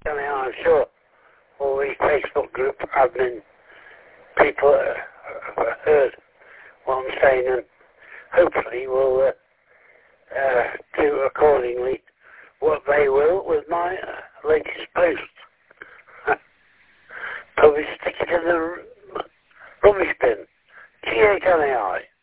I'm sure all these Facebook group admin people have heard what I'm saying, and hopefully will do accordingly what they will with my latest post. Probably stick it in the rubbish bin. G-H-N-A-I.